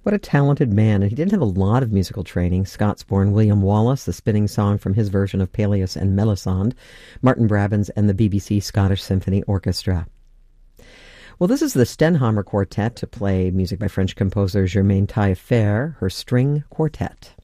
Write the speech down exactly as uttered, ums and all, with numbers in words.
What a talented man, and he didn't have a lot of musical training. Scots-born William Wallace, the spinning song from his version of Peleus and Melisande, Martin Brabants and the B B C Scottish Symphony Orchestra. Well, this is the Stenhamer Quartet to play music by French composer Germaine Taillefer, her string quartet.